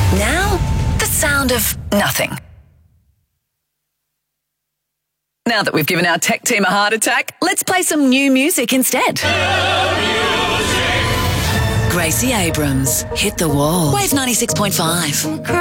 Now, the sound of nothing. Now that we've given our tech team a heart attack, let's play some new music instead. Gracie Abrams, Hit the Wall. Wave 96.5.